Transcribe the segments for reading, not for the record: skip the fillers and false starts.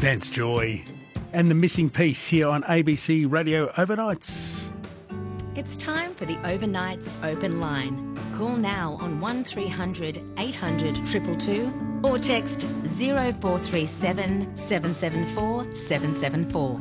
Vance Joy and The Missing Piece here on ABC Radio Overnights. It's time for the Overnights Open Line. Call now on 1300 800 222 or text 0437 774 774.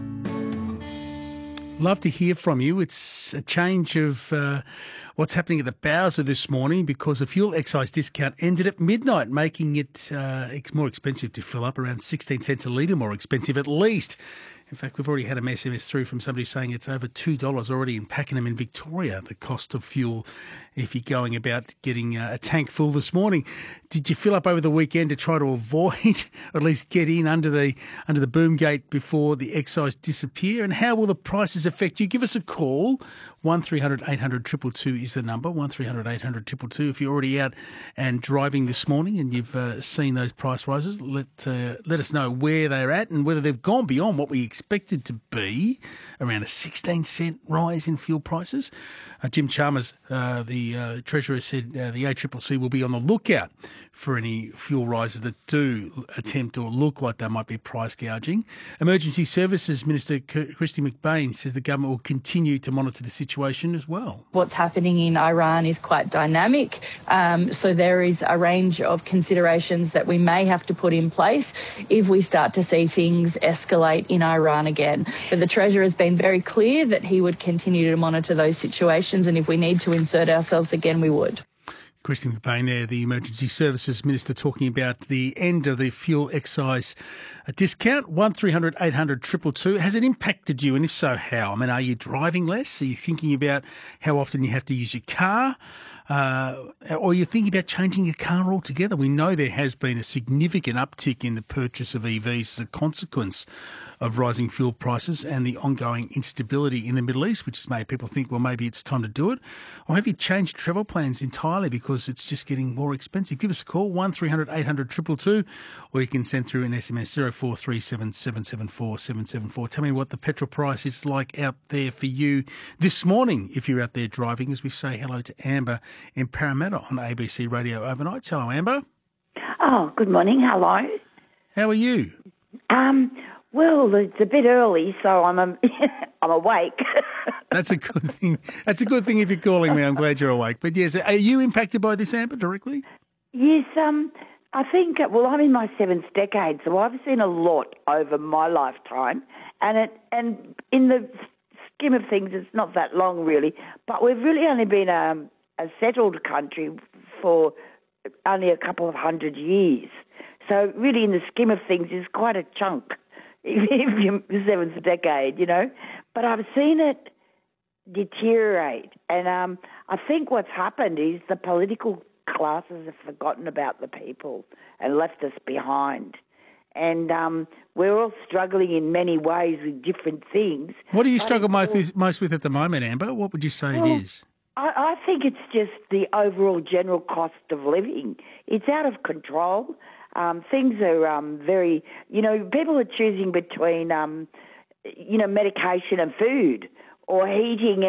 Love to hear from you. It's a change of what's happening at the Bowser this morning because a fuel excise discount ended at midnight, making it more expensive to fill up, around 16 cents a litre more expensive at least. In fact, we've already had an SMS through from somebody saying it's over $2 already in Pakenham in Victoria, the cost of fuel if you're going about getting a tank full this morning. Did you fill up over the weekend to try to avoid, or at least get in under the boom gate before the excise disappear? And how will the prices affect you? Give us a call. 1300 800 222 is the number, 1300 800 222. If you're already out and driving this morning and you've seen those price rises, let us know where they're at and whether they've gone beyond what we expected to be, around a 16-cent rise in fuel prices. Jim Chalmers, the Treasurer, said the ACCC will be on the lookout for any fuel rises that do attempt or look like they might be price gouging. Emergency Services Minister Kristy McBain says the government will continue to monitor the situation as well. What's happening in Iran is quite dynamic, so there is a range of considerations that we may have to put in place if we start to see things escalate in Iran again. But the Treasurer has been very clear that he would continue to monitor those situations, and if we need to insert ourselves again, we would. Kristy McBain there, the Emergency Services Minister, talking about the end of the fuel excise discount. 1300 800 222. Has it impacted you, and if so, how? I mean, are you driving less? Are you thinking about how often you have to use your car? Or are you thinking about changing your car altogether? We know there has been a significant uptick in the purchase of EVs as a consequence of rising fuel prices and the ongoing instability in the Middle East, which has made people think, well, maybe it's time to do it. Or have you changed travel plans entirely because it's just getting more expensive? Give us a call, 1300 800 222, or you can send through an SMS 0437 774 774. Tell me what the petrol price is like out there for you this morning if you're out there driving, as we say hello to Amber in Parramatta on ABC Radio Overnights. Hello, Amber. Oh, good morning. Hello. How are you? Well, it's a bit early, so I'm awake. That's a good thing. That's a good thing if you're calling me. I'm glad you're awake. But yes, are you impacted by this, Amber, directly? Yes, I think, well, I'm in my 7th decade, so I've seen a lot over my lifetime, and in the scheme of things, it's not that long, really. But we've really only been a settled country for only a couple of 100 years. So really, in the scheme of things, it's quite a chunk. If you're 7th decade, you know. But I've seen it deteriorate. And I think what's happened is the political classes have forgotten about the people and left us behind. And we're all struggling in many ways with different things. What do you struggle most with at the moment, Amber? What would you say it is? I think it's just the overall general cost of living. It's out of control. Things are very, people are choosing between, medication and food, or heating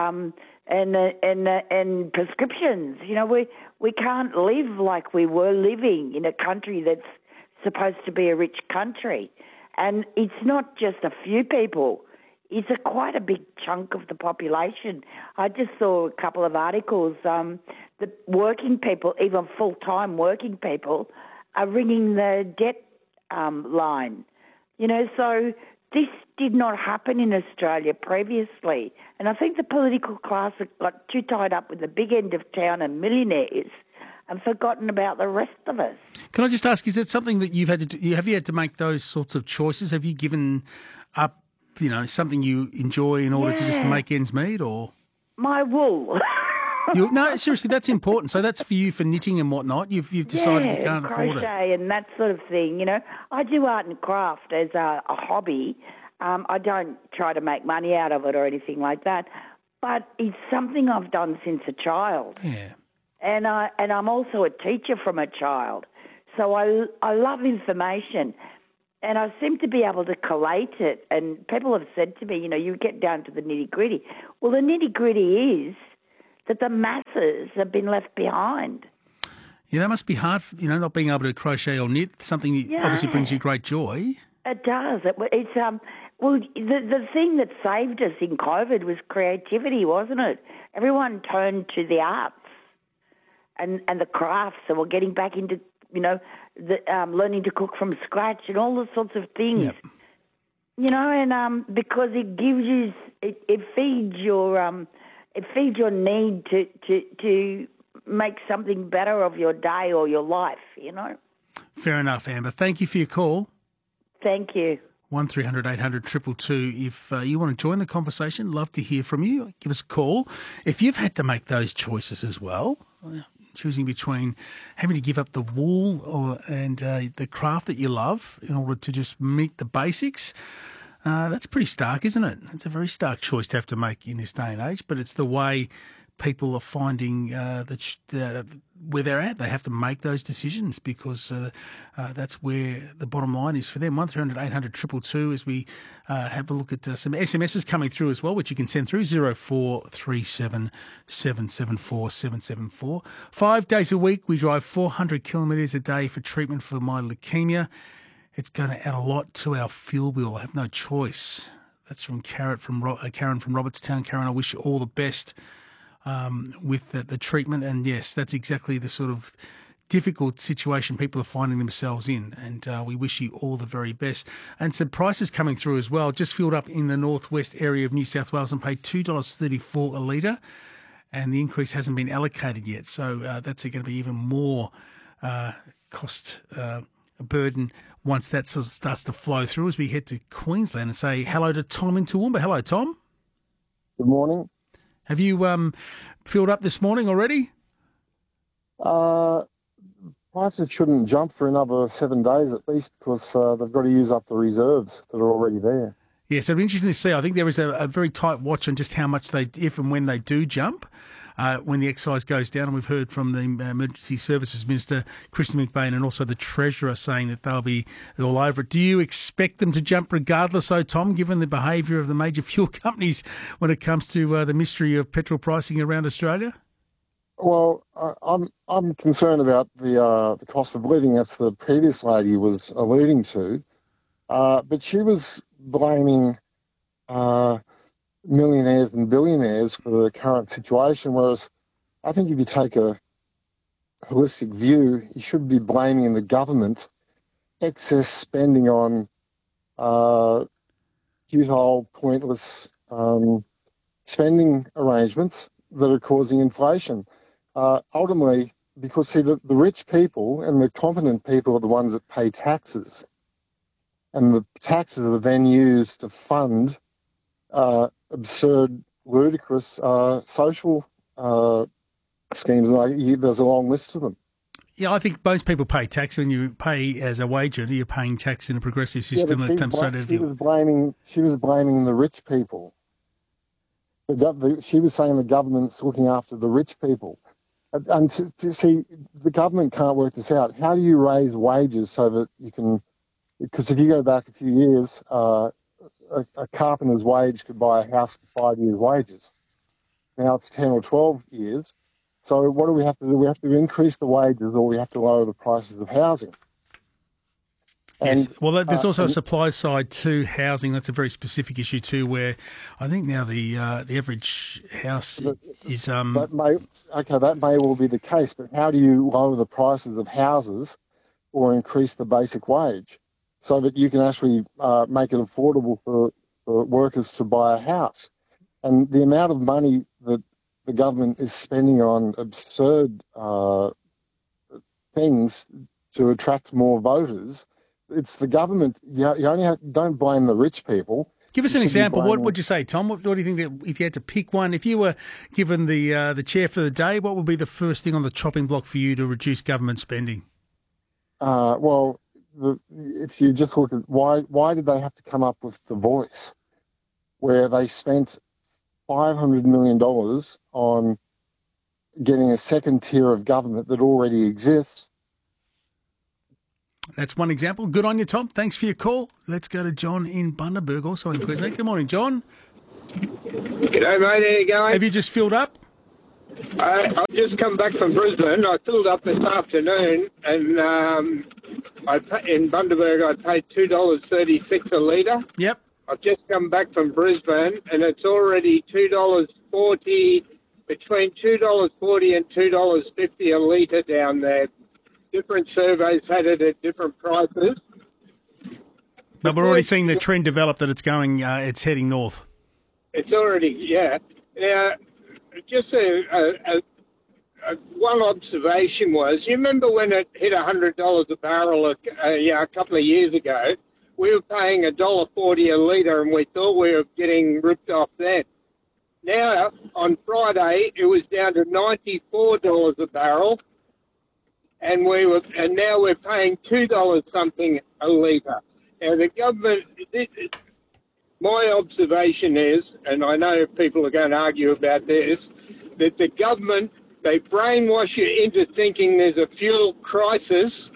and prescriptions. We can't live like we were living in a country that's supposed to be a rich country, and it's not just a few people. It's quite a big chunk of the population. I just saw a couple of articles. The working people, even full-time working people, are ringing the debt line. So this did not happen in Australia previously. And I think the political class got too tied up with the big end of town and millionaires and forgotten about the rest of us. Can I just ask, is it something that you've had to do? Have you had to make those sorts of choices? Have you given up, something you enjoy in order to just make ends meet, or? My wool. No, seriously, that's important. So that's for you for knitting and whatnot. You've decided you can't afford it. Crochet and that sort of thing. I do art and craft as a hobby. I don't try to make money out of it or anything like that, but it's something I've done since a child. Yeah. And I'm also a teacher from a child, so I love information, and I seem to be able to collate it. And people have said to me, you get down to the nitty gritty. Well, the nitty gritty is that the masses have been left behind. Yeah, that must be hard, not being able to crochet or knit, something that obviously brings you great joy. It does. It's well, the thing that saved us in COVID was creativity, wasn't it? Everyone turned to the arts and the crafts, and we're getting back into learning to cook from scratch and all those sorts of things. Yep. And because it gives you, it feeds your need to make something better of your day or your life. Fair enough, Amber. Thank you for your call. Thank you. 1300 800 222. If you want to join the conversation, love to hear from you. Give us a call. If you've had to make those choices as well, choosing between having to give up the wool and the craft that you love in order to just meet the basics, that's pretty stark, isn't it? It's a very stark choice to have to make in this day and age, but it's the way people are finding where they're at. They have to make those decisions because that's where the bottom line is for them. 1300 800 222 as we have a look at some SMSs coming through as well, which you can send through 0437 774 774. 5 days a week, we drive 400 kilometres a day for treatment for my leukemia. It's going to add a lot to our fuel bill. I have no choice. That's from Karen from Robertstown. Karen, I wish you all the best with the treatment. And yes, that's exactly the sort of difficult situation people are finding themselves in. And we wish you all the very best. And some prices coming through as well. Just filled up in the northwest area of New South Wales and paid $2.34 a litre. And the increase hasn't been allocated yet. So that's going to be even more cost burden once that sort of starts to flow through as we head to Queensland and say hello to Tom in Toowoomba. Hello, Tom. Good morning. Have you filled up this morning already? Prices shouldn't jump for another 7 days at least because they've got to use up the reserves that are already there. Yeah, so it'll be interesting to see. I think there is a very tight watch on just how much if and when they do jump. When the excise goes down, and we've heard from the Emergency Services Minister, Christian McBain, and also the Treasurer saying that they'll be all over it. Do you expect them to jump regardless, though, Tom, given the behaviour of the major fuel companies when it comes to the mystery of petrol pricing around Australia? Well, I'm concerned about the cost of living, as the previous lady was alluding to, but she was blaming millionaires and billionaires for the current situation, whereas I think if you take a holistic view, you should be blaming the government excess spending on futile, pointless spending arrangements that are causing inflation. Ultimately, because see, the rich people and the competent people are the ones that pay taxes, and the taxes are then used to fund absurd, ludicrous social schemes. There's a long list of them. Yeah, I think most people pay tax. When you pay as a wage earner, you're paying tax in a progressive system. Yeah, she was blaming the rich people. She was saying the government's looking after the rich people. And to see, the government can't work this out. How do you raise wages so that you can... Because if you go back a few years... A carpenter's wage could buy a house for 5 years' wages. Now it's 10 or 12 years. So what do we have to do? We have to increase the wages, or we have to lower the prices of housing. Yes. Well, there's also a supply side to housing. That's a very specific issue too, where I think now the average house is... That may well be the case, but how do you lower the prices of houses or increase the basic wage so that you can actually make it affordable for workers to buy a house? And the amount of money that the government is spending on absurd things to attract more voters, it's the government. You only don't blame the rich people. Give us an example. What would you say, Tom? What do you think that if you had to pick one, if you were given the chair for the day, what would be the first thing on the chopping block for you to reduce government spending? If you just look at why did they have to come up with The Voice, where they spent $500 million on getting a second tier of government that already exists. That's one example. Good on you, Tom. Thanks for your call. Let's go to John in Bundaberg, also in Queensland. Good morning, John. G'day, mate. How you going? Have you just filled up? I've just come back from Brisbane. I filled up this afternoon, and in Bundaberg I paid $2.36 a litre. Yep. I've just come back from Brisbane, and it's already $2.40, between $2.40 and $2.50 a litre down there. Different surveys had it at different prices. But we're already seeing the trend develop that it's heading north. It's already, yeah. Now, just one observation was, you remember when it hit $100 a barrel a couple of years ago? We were paying $1.40 a litre, and we thought we were getting ripped off then. Now, on Friday, it was down to $94 a barrel, and now we're paying $2 something a litre. Now, the government, my observation is, and I know people are going to argue about this, that the government, they brainwash you into thinking there's a fuel crisis.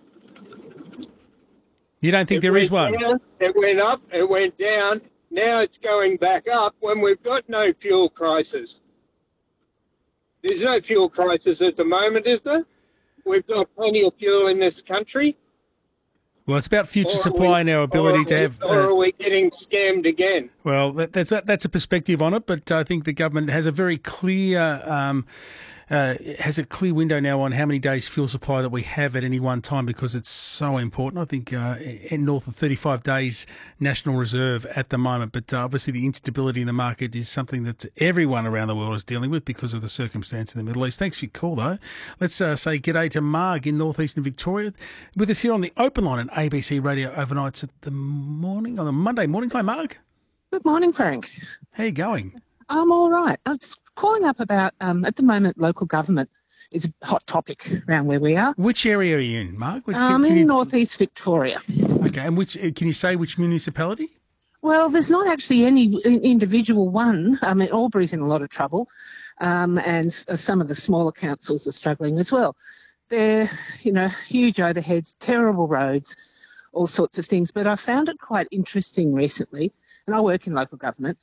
You don't think there is one? It went up, it went down, now it's going back up when we've got no fuel crisis. There's no fuel crisis at the moment, is there? We've got plenty of fuel in this country. Well, it's about future supply and our ability to have... Or are we getting scammed again? Well, that's a perspective on it, but I think the government has a very clear window now on how many days fuel supply that we have at any one time, because it's so important. I think north of 35 days National Reserve at the moment, but obviously the instability in the market is something that everyone around the world is dealing with because of the circumstance in the Middle East. Thanks for your call, though. Let's say g'day to Marg in northeastern Victoria with us here on the Open Line on ABC Radio overnights on the Monday morning. Hi, Marg. Good morning, Frank. How you going? I'm all right. I was calling up about, at the moment, local government is a hot topic around where we are. Which area are you in, Mark? In northeast Victoria. Okay, and can you say which municipality? Well, there's not actually any individual one. I mean, Albury's in a lot of trouble, and some of the smaller councils are struggling as well. They're, huge overheads, terrible roads, all sorts of things. But I found it quite interesting recently, and I work in local government,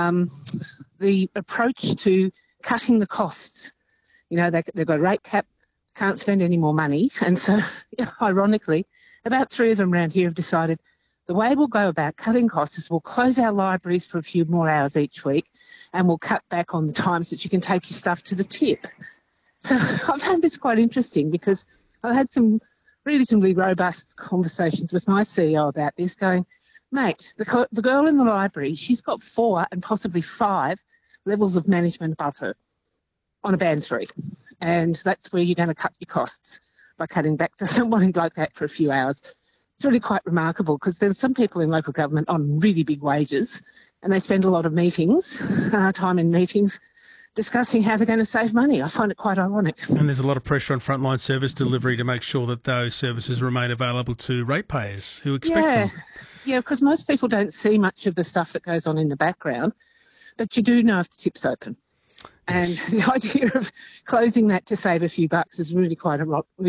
the approach to cutting the costs. They've got a rate cap, can't spend any more money. And so, ironically, about 3 of them around here have decided the way we'll go about cutting costs is we'll close our libraries for a few more hours each week, and we'll cut back on the times that you can take your stuff to the tip. So I found this quite interesting because I've had some reasonably robust conversations with my CEO about this, going, mate, the girl in the library, she's got 4 and possibly 5 levels of management above her on a band 3. And that's where you're going to cut your costs, by cutting back to someone like that for a few hours. It's really quite remarkable because there's some people in local government on really big wages, and they spend a lot of time in meetings, discussing how they're going to save money. I find it quite ironic. And there's a lot of pressure on frontline service delivery to make sure that those services remain available to ratepayers who expect them. Yeah, because most people don't see much of the stuff that goes on in the background, but you do know if the tip's open. Yes. And the idea of closing that to save a few bucks is really quite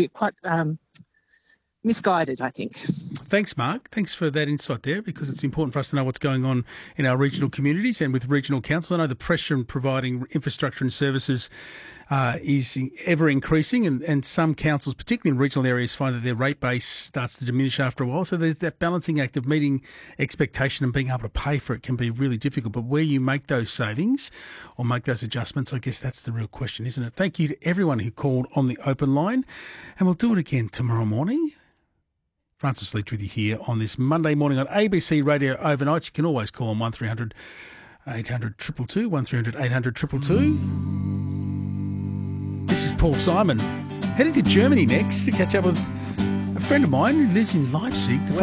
misguided, I think. Thanks, Mark. Thanks for that insight there, because it's important for us to know what's going on in our regional communities and with regional council. I know the pressure in providing infrastructure and services is ever increasing, and some councils, particularly in regional areas, find that their rate base starts to diminish after a while. So there's that balancing act of meeting expectation and being able to pay for it can be really difficult. But where you make those savings or make those adjustments, I guess that's the real question, isn't it? Thank you to everyone who called on the open line, and we'll do it again tomorrow morning. Francis Leach with you here on this Monday morning on ABC Radio Overnights. You can always call on 1300 800 222, 1300 800 222. This is Paul Simon, heading to Germany next to catch up with a friend of mine who lives in Leipzig to